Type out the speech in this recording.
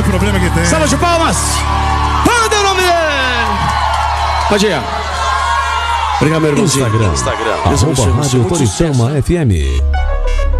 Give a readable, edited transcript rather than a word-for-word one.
problema que tem. Salva de palmas. Manda o nome dele. Pode ir. Obrigado, meu irmãozinho. Instagram. Deus abençoe @Rádio você. Toritama FM.